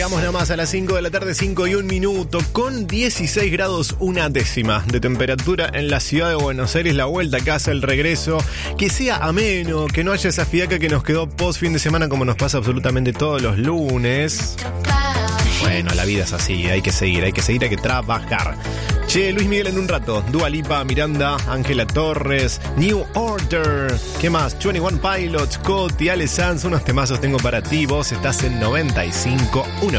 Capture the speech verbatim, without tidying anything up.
Llegamos nada más a las cinco de la tarde, cinco y un minuto, con dieciséis grados una décima de temperatura en la ciudad de Buenos Aires. La vuelta a casa, el regreso, que sea ameno, que no haya esa fiaca que nos quedó post fin de semana como nos pasa absolutamente todos los lunes. Bueno, la vida es así, hay que seguir, hay que seguir, hay que trabajar. Che, Luis Miguel en un rato, Dua Lipa, Miranda, Ángela Torres, New Order, ¿qué más? veintiuno Pilots, Coti, Ale Sanz, unos temazos tengo para ti. Vos estás en noventa y cinco punto uno.